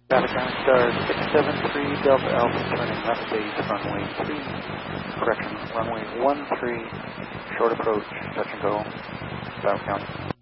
Nevada County Star 673 Delta Alpha turning left base runway 3, correction, runway 13, short approach, touch and go, Nevada County.